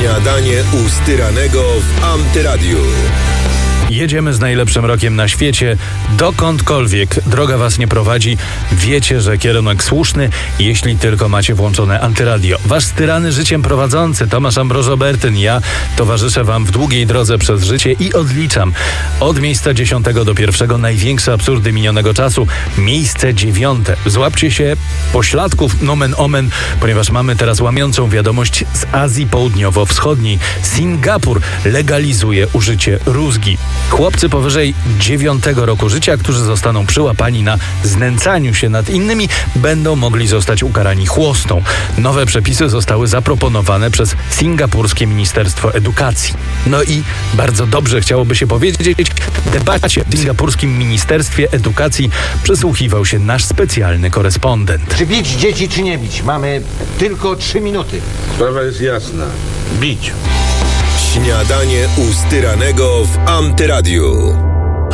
Śniadanie u Styranego w Antyradiu. Jedziemy z najlepszym rokiem na świecie, dokądkolwiek droga was nie prowadzi. Wiecie, że kierunek słuszny, jeśli tylko macie włączone Antyradio. Wasz styrany życiem prowadzący Tomasz Ambrożo-Bertyn, ja towarzyszę wam w długiej drodze przez życie i odliczam od miejsca 10 do 1 największe absurdy minionego czasu. Miejsce 9. Złapcie się pośladków, nomen omen, ponieważ mamy teraz łamiącą wiadomość z Azji Południowo-Wschodniej. Singapur legalizuje użycie rózgi. Chłopcy powyżej 9 roku życia, którzy zostaną przyłapani na znęcaniu się nad innymi, będą mogli zostać ukarani chłostą. Nowe przepisy zostały zaproponowane przez singapurskie Ministerstwo Edukacji. No i bardzo dobrze chciałoby się powiedzieć, w debacie w singapurskim Ministerstwie Edukacji przysłuchiwał się nasz specjalny korespondent. Czy bić dzieci, czy nie bić? Mamy tylko 3 minuty. Sprawa jest jasna. Bić. Śniadanie u Styranego w Antyradiu.